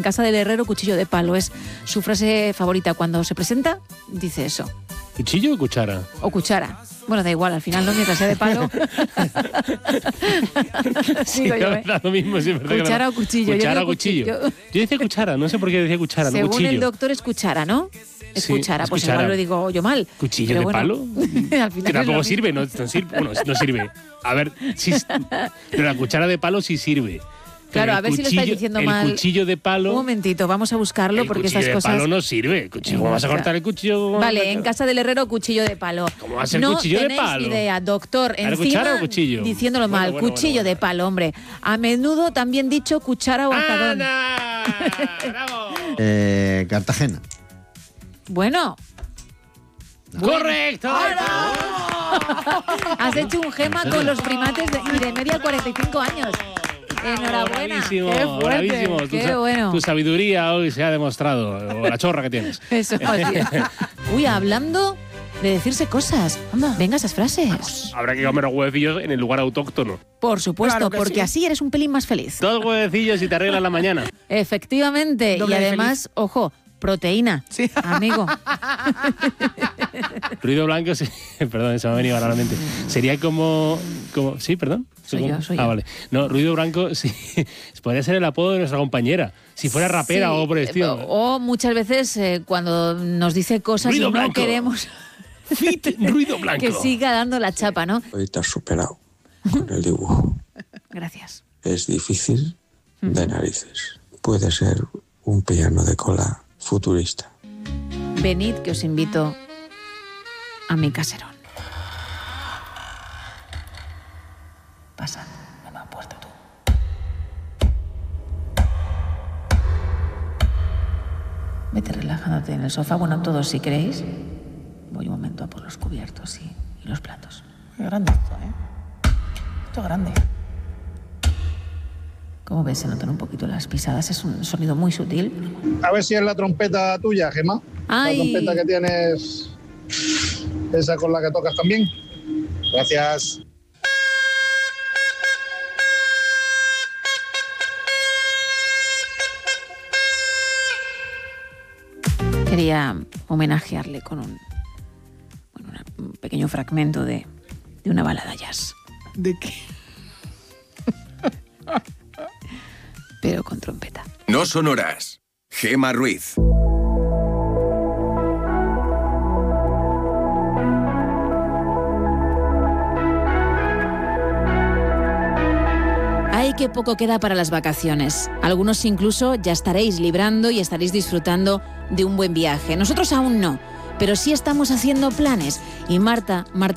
casa del herrero, cuchillo de palo. Es su frase favorita. Cuando se presenta, dice eso. ¿Cuchillo o cuchara? O cuchara. Bueno, da igual, al final no, mientras sea de palo. Sí, da lo mismo. Sí, cuchara o cuchillo. Cuchara o cuchillo. Yo decía cuchara, no sé por qué decía cuchara, según no cuchillo. El doctor es cuchara, ¿no? Es sí, cuchara, es pues cuchara. igual lo digo yo mal. ¿Cuchillo de palo? Al final que tampoco sirve, no sirve. Bueno, no sirve. A ver, sí, pero la cuchara de palo sí sirve. Claro, a ver si lo estáis diciendo mal. El cuchillo de palo... Un momentito, vamos a buscarlo porque estas cosas... El cuchillo de palo no sirve. ¿Cómo vas a cortar el cuchillo? Vale, en casa del herrero, cuchillo de palo. ¿Cómo va a ser cuchillo de palo? No tenéis idea, doctor. Encima, ¿cuchara o cuchillo? Diciéndolo mal, cuchillo de palo, hombre. A menudo también dicho cuchara o azadón. ¡Bravo! Cartagena. Bueno. ¡Correcto! Has hecho un gema con los primates y de media 45 años. Enhorabuena. Bravísimo, qué fuerte, bravísimo. Qué bueno. Tu sabiduría hoy se ha demostrado, o la chorra que tienes. Eso, uy, hablando de decirse cosas. Anda, venga esas frases. Habrá que comer huevecillos en el lugar autóctono. Por supuesto, claro porque sí. Así eres un pelín más feliz. 2 huevecillos y te arreglas la mañana. Efectivamente. Doble y de además, ojo, proteína, sí. amigo. Ruido blanco, sí, perdón, se me ha venido ahora a la mente. Sería como sí, perdón. Soy yo. Vale. No, ruido blanco, sí. Podría ser el apodo de nuestra compañera. Si fuera rapera o por el estilo. O muchas veces cuando nos dice cosas ruido y no blanco. Queremos Fit, ruido blanco. que siga dando la chapa, ¿no? Hoy te has superado con el dibujo. Gracias. Es difícil de narices. Puede ser un piano de cola futurista. Venid que os invito a mi caserón. Pasad, no me has puesto tú. Vete relajándote en el sofá. Bueno, todos si queréis. Voy un momento a por los cubiertos y los platos. Muy grande esto, ¿eh? Esto es grande. Como ves, se notan un poquito las pisadas. Es un sonido muy sutil. A ver si es la trompeta tuya, Gemma. Ay. La trompeta que tienes, esa con la que tocas también. Gracias. Quería homenajearle con un pequeño fragmento de una balada jazz. ¿De qué? Pero con trompeta. No sonoras. Gemma Ruiz. Ay, qué poco queda para las vacaciones. Algunos incluso ya estaréis librando y estaréis disfrutando de un buen viaje. Nosotros aún no, pero sí estamos haciendo planes. Y Marta